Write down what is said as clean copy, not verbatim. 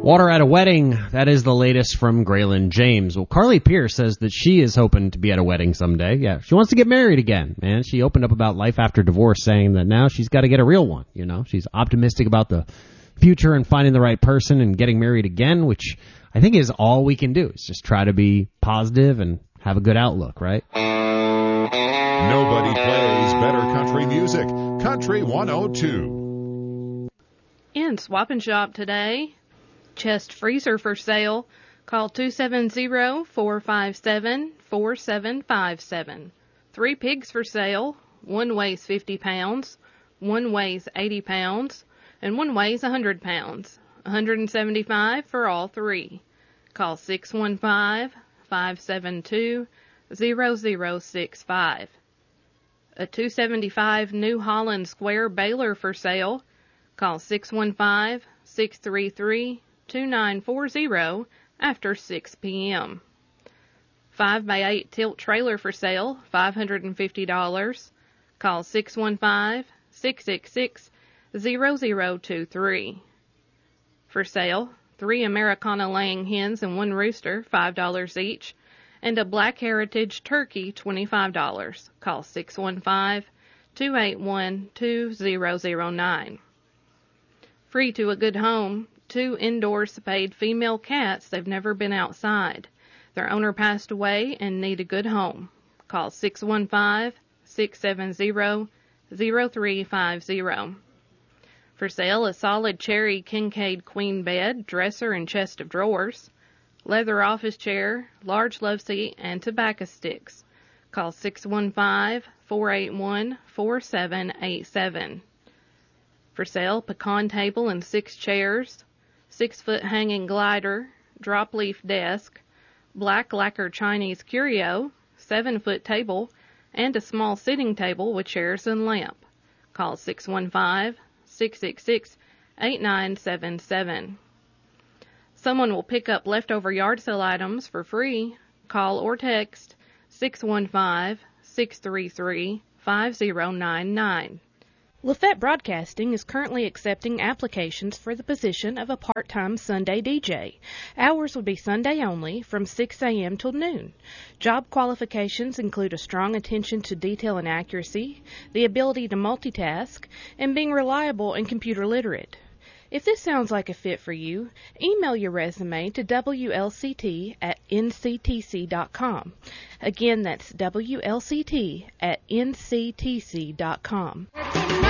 Water at a wedding, that is the latest from Graylin James. Well, Carly Pierce says that she is hoping to be at a wedding someday. Yeah, she wants to get married again, man. She opened up about life after divorce, saying that now she's got to get a real one, you know. She's optimistic about the future and finding the right person and getting married again, which I think is all we can do. Is just try to be positive and have a good outlook, right? Nobody plays better country music. Country 102. In Swap and Shop today, chest freezer for sale. Call 270-457-4757. 3 pigs for sale. One weighs 50 pounds, one weighs 80 pounds, and one weighs 100 pounds. $175 for all 3. Call 615-572-0065. A 275 New Holland Square baler for sale. Call 615-633-2940 after 6 p.m. 5x8 tilt trailer for sale, $550. Call 615-666-0023. For sale, 3 Americana laying hens and 1 rooster, $5 each, and a Black Heritage turkey, $25. Call 615-281-2009. Free to a good home, 2 indoor spayed female cats. They've never been outside. Their owner passed away and need a good home. Call 615-670-0350. For sale, a solid cherry Kincaid queen bed, dresser, and chest of drawers, leather office chair, large love seat, and tobacco sticks. Call 615-481-4787. For sale, pecan table and 6 chairs, 6-foot hanging glider, drop leaf desk, black lacquer Chinese curio, 7-foot table, and a small sitting table with chairs and lamp. Call 615-666-8977. Someone will pick up leftover yard sale items for free. Call or text 615-633-5099. Lafette Broadcasting is currently accepting applications for the position of a part-time Sunday DJ. Hours will be Sunday only from 6 a.m. till noon. Job qualifications include a strong attention to detail and accuracy, the ability to multitask, and being reliable and computer literate. If this sounds like a fit for you, email your resume to wlct@nctc.com. Again, that's wlct@nctc.com.